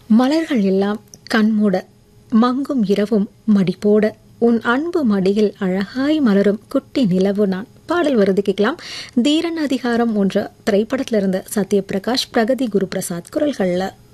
மலர்கள் எல்லாம் கண்மூட மங்கும் இரவும் மடிபோட உன் அன்பு மடியில் அழகாய் மலரும் குட்டி நிலவு நான். பாடல் வருது கேட்கலாம். தீரன் அதிகாரம் 1 திரைப்படத்திலிருந்து சத்யபிரகாஷ் பிரகதி குருபிரசாத் குரல்கள்ல.